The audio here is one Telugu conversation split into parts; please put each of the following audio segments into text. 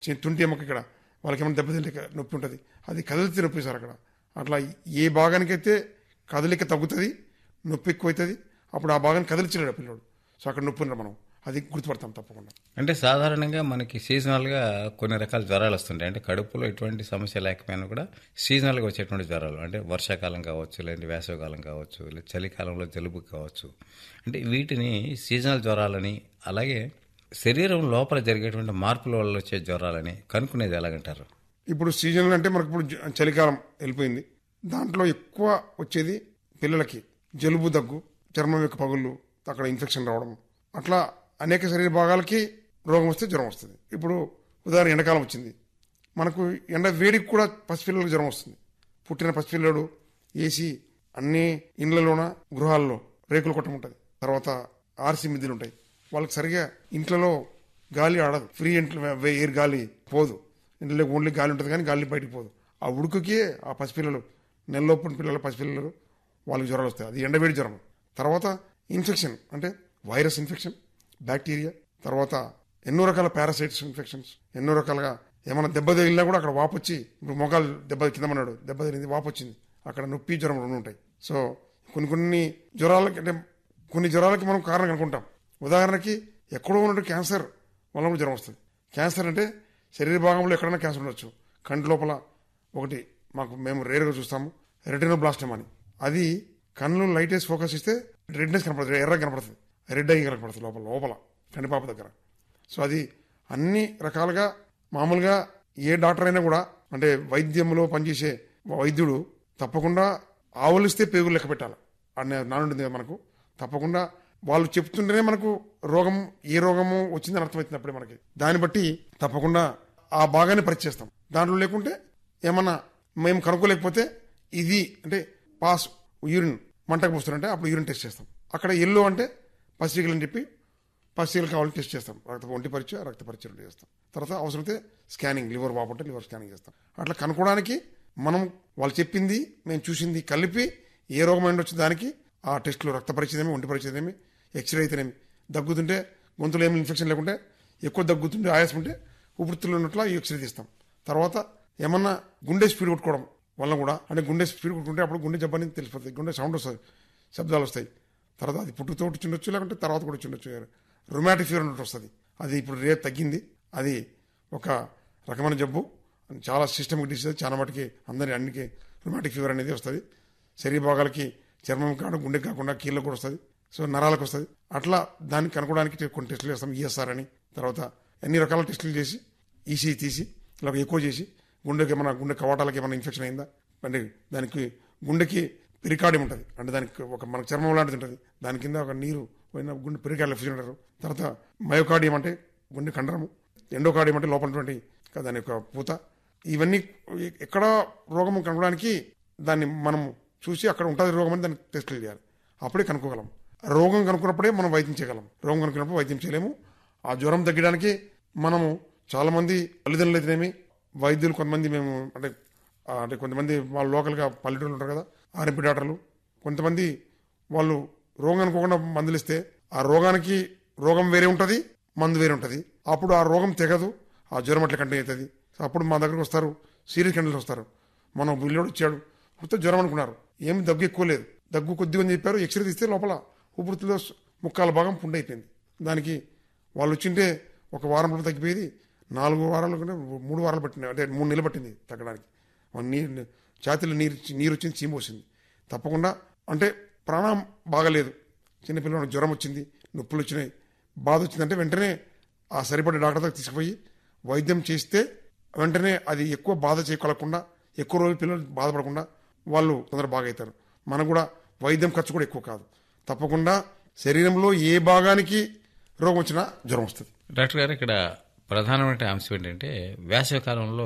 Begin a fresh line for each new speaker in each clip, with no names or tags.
తుంటి ఎముక ఇక్కడ వాళ్ళకి ఏమైనా దెబ్బతింటే నొప్పి ఉంటుంది, అది కదిలితే నొప్పి సార్ అక్కడ. అట్లా ఏ భాగానికైతే కదలిక తగ్గుతుంది, నొప్పి ఎక్కువవుతుంది, అప్పుడు ఆ భాగాన్ని కదిలించలేడు పిల్లడు. సో అక్కడ నొప్పి ఉండదు, మనం అది గుర్తుపడతాం తప్పకుండా.
అంటే సాధారణంగా మనకి సీజనల్గా కొన్ని రకాల జ్వరాలు వస్తుంటాయి. అంటే కడుపులో ఎటువంటి సమస్య లేకపోయినా కూడా సీజనల్గా వచ్చేటువంటి జ్వరాలు, అంటే వర్షాకాలం కావచ్చు, లేదంటే వేసవికాలం కావచ్చు, లేదా చలికాలంలో జలుబు కావచ్చు. అంటే వీటిని సీజనల్ జ్వరాలని, అలాగే శరీరం లోపల జరిగేటువంటి మార్పుల వల్ల వచ్చే జ్వరాలని కనుక్కునేది ఎలాగంటారు?
ఇప్పుడు సీజన్ అంటే మనకు ఇప్పుడు చలికాలం వెళ్ళిపోయింది, దాంట్లో ఎక్కువ వచ్చేది పిల్లలకి జలుబు, దగ్గు, చర్మం యొక్క పగుళ్ళు, అక్కడ ఇన్ఫెక్షన్ రావడం, అట్లా అనేక శరీర భాగాలకి రోగం వస్తే జ్వరం వస్తుంది. ఇప్పుడు ఉదాహరణ ఎండాకాలం వచ్చింది, మనకు ఎండ వేడికి కూడా పసిపిల్లలకు జ్వరం వస్తుంది. పుట్టిన పసిపిల్లడు ఏసీ అన్ని ఇండ్లలోన గృహాల్లో రేకులు కొట్టం ఉంటుంది, తర్వాత ఆర్సీ మిద్దెలు ఉంటాయి, వాళ్ళకి సరిగా ఇంట్లో గాలి ఆడదు, ఫ్రీ ఇంట్లో ఎయిర్ గాలి పోదు, ఇంట్లో ఓన్లీ గాలి ఉంటుంది కానీ గాలి బయటికి పోదు. ఆ ఉడుకుకి ఆ పసిపిల్లలు, నెలలోపు పిల్లలు పసిపిల్లలు వాళ్ళకి జ్వరాలు వస్తాయి, అది ఎండవేడి జ్వరం. తర్వాత ఇన్ఫెక్షన్ అంటే వైరస్ ఇన్ఫెక్షన్, బ్యాక్టీరియా, తర్వాత ఎన్నో రకాల పారాసైట్స్ ఇన్ఫెక్షన్స్, ఎన్నో రకాలుగా ఏమైనా దెబ్బ తగిలినా కూడా అక్కడ వాపు వచ్చి, ఇప్పుడు మొగాలు దెబ్బ కింద పడినాడు, దెబ్బ తగిలింది, వాపు వచ్చింది, అక్కడ నొప్పి జ్వరం రెండు ఉంటాయి. సో కొన్ని జ్వరాలకి, అంటే కొన్ని జ్వరాలకి మనం కారణం అనుకుంటాం. ఉదాహరణకి ఎక్కడో ఉన్నట్టు క్యాన్సర్ వల్ల కూడా జ్వరం వస్తుంది. క్యాన్సర్ అంటే శరీర భాగంలో ఎక్కడైనా క్యాన్సర్ ఉండొచ్చు. కంటి లోపల ఒకటి మేము రేరుగా చూస్తాము, రెటినోబ్లాస్టమ్ అని, అది కళ్ళు లైట్ వేసి ఫోకస్ ఇస్తే రెడ్నెస్ కనపడుతుంది, ఎర్రగా కనపడుతుంది, రెడ్ అయ్యి కనపడుతుంది లోపల కంటిపాప దగ్గర. సో అది అన్ని రకాలుగా మామూలుగా ఏ డాక్టర్ అయినా కూడా, అంటే వైద్యంలో పనిచేసే వైద్యుడు తప్పకుండా ఆవులిస్తే పేగులు లెక్క పెట్టాలి అనే నానుండింది కదా మనకు. తప్పకుండా వాళ్ళు చెప్తుంటేనే మనకు రోగం, ఏ రోగము వచ్చిందని అర్థమవుతుంది అప్పుడే మనకి. దాన్ని బట్టి తప్పకుండా ఆ భాగాన్ని పరీక్ష చేస్తాం. దాంట్లో లేకుంటే ఏమన్నా మేము కనుక్కోలేకపోతే ఇది అంటే పాస్ యూరిన్ మంటకు పోస్తుంటే అప్పుడు యూరిన్ టెస్ట్ చేస్తాం. అక్కడ ఎల్లో అంటే పసిగలు అని చెప్పి పసిగలు కావాలని టెస్ట్ చేస్తాం, ఒంటి పరీక్ష, రక్త పరీక్షలు చేస్తాం. తర్వాత అవసరమైతే స్కానింగ్, లివర్ బాగుంటే లివర్ స్కానింగ్ చేస్తాం. అట్లా కనుక్కోవడానికి మనం వాళ్ళు చెప్పింది మేము చూసింది కలిపి ఏ రోగం అయినా వచ్చి దానికి ఆ టెస్టులు, రక్త పరీక్షదేమి, ఒంటి పరీక్షదేమి, ఎక్స్రే అయితేనేమి, దగ్గుతుంటే గొంతులో ఏమి ఇన్ఫెక్షన్ లేకుంటే, ఎక్కువ దగ్గుతుంటే ఆయాసం ఉంటే ఊపిరితిత్తులు ఉన్నట్లు ఈ ఎక్స్రే తీస్తాం. తర్వాత ఏమన్నా గుండె స్పీడ్ కొట్టుకోవడం వల్ల కూడా, అంటే గుండె స్పీడ్ కొట్టుకుంటే అప్పుడు గుండె జబ్బు అనేది తెలిసిపోతుంది, గుండె సౌండ్ వస్తుంది, శబ్దాలు వస్తాయి. తర్వాత అది పుట్టుతో వచ్చిండొచ్చు, లేకుంటే తర్వాత కూడా వచ్చిండొచ్చు. రొమాటిక్ ఫీవర్ అన్నట్టు వస్తుంది, అది ఇప్పుడు రేట్ తగ్గింది, అది ఒక రకమైన జబ్బు, చాలా సిస్టమిక్ డిసీజ్, చాలా మటుకి అందరి అన్నికి రొమాటిక్ ఫీవర్ అనేది వస్తుంది. శరీర భాగాలకి, చర్మం కాకుండా గుండెకి కాకుండా కీళ్ళకు కూడా వస్తుంది, సో నరాలకు వస్తుంది. అట్లా దాన్ని కనుక్కోవడానికి కొన్ని టెస్టులు చేస్తాం, ఈఎస్ఆర్ అని. తర్వాత ఎన్ని రకాల టెస్టులు చేసి ఈసీ తీసి ఇలా ఎక్కువ చేసి గుండెకి ఏమైనా, గుండె కవాటాలకి ఏమైనా ఇన్ఫెక్షన్ అయిందా, అంటే దానికి గుండెకి పెరికార్డియం ఉంటుంది, అంటే దానికి ఒక మన చర్మం లాంటిది ఉంటుంది, దాని కింద ఒక నీరు పోయిన గుండె పెరికార్డియం ఫిషన్ అంటారు. తర్వాత మయోకార్డియం అంటే గుండె కండరము, ఎండోకార్డియం అంటే లోపలటువంటి దాని యొక్క పూత. ఇవన్నీ ఎక్కడ రోగం కనుక్కోవడానికి దాన్ని మనం చూసి అక్కడ ఉంటుంది రోగం అని దాన్ని టెస్టులు చేయాలి, అప్పుడే కనుక్కోగలం. రోగం కనుక్కున్నప్పుడే మనం వైద్యం చేయగలం, రోగం కనుక్కున్నప్పుడు వైద్యం చేయలేము. ఆ జ్వరం తగ్గడానికి మనము చాలామంది తల్లిదండ్రులు అయితేనేమి, వైద్యులు కొంతమంది, మేము అంటే కొంతమంది వాళ్ళు లోకల్గా పల్లెటూళ్ళు ఉంటారు కదా, ఆర్ఎంపీ డాక్టర్లు, కొంతమంది వాళ్ళు రోగం అనుకోకుండా మందులు ఇస్తే ఆ రోగానికి రోగం వేరే ఉంటుంది, మందు వేరే ఉంటుంది. అప్పుడు ఆ రోగం తెగదు, ఆ జ్వరం అట్లా కంటిన్యూ అవుతుంది. అప్పుడు మా దగ్గరకు వస్తారు, సీరియస్ కండిషన్స్ వస్తారు. మనం బిల్లుడు ఇచ్చాడు, మొత్తం జ్వరం అనుకున్నారు, ఏమి దగ్గు ఎక్కువ లేదు, దగ్గు కొద్దిగా అని చెప్పారు. ఎక్స్రే తీస్తే లోపల ఊపిరితిత్తులో ముక్కాల భాగం పుండు అయిపోయింది. దానికి వాళ్ళు వచ్చింటే ఒక వారం రోజులు తగ్గిపోయేది, 4 వారాలు కంటే 3 వారాలు పట్టింది, అంటే 3 నెలలు పట్టింది తగ్గడానికి. నీరు ఛాతీలో నీరు వచ్చింది, చీమ వచ్చింది. తప్పకుండా అంటే ప్రాణం బాగలేదు, చిన్నపిల్లలకు జ్వరం వచ్చింది, నొప్పులు వచ్చినాయి, బాధ వచ్చిందంటే వెంటనే ఆ సరిపడే డాక్టర్ దగ్గర తీసుకుపోయి వైద్యం చేస్తే వెంటనే అది ఎక్కువ బాధ చేయకలకుండా, ఎక్కువ రోజులు పిల్లలు బాధపడకుండా వాళ్ళు తొందర బాగా అవుతారు. మనకు కూడా వైద్యం ఖర్చు కూడా ఎక్కువ కాదు. తప్పకుండా శరీరంలో ఏ భాగానికి రోగం వచ్చినా జ్వరం వస్తుంది.
డాక్టర్ గారు, ఇక్కడ ప్రధానమైన అంశం ఏంటంటే వేసవికాలంలో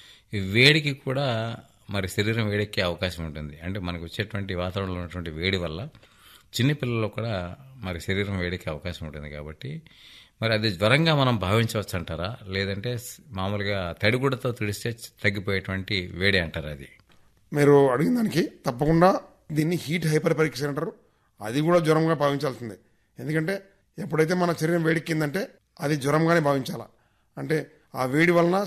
ఈ వేడికి కూడా మరి శరీరం వేడెక్కే అవకాశం ఉంటుంది. అంటే మనకు వచ్చేటువంటి వాతావరణంలో ఉన్నటువంటి వేడి వల్ల చిన్నపిల్లల్లో కూడా మరి శరీరం వేడెక్కే అవకాశం ఉంటుంది. కాబట్టి మరి అది జ్వరంగా మనం భావించవచ్చు అంటారా, లేదంటే మామూలుగా తడిగుడ్డతో తుడిస్తే తగ్గిపోయేటువంటి వేడి అంటారా? అది
మీరు అడిగిన దానికి తప్పకుండా దీన్ని హీట్ హైపర్ పరీక్ష అంటారు, అది కూడా జ్వరంగా భావించాల్సిందే. ఎందుకంటే ఎప్పుడైతే మన శరీరం వేడెక్కిందంటే అది జ్వరంగానే భావించాలా. అంటే ఆ వేడి వలన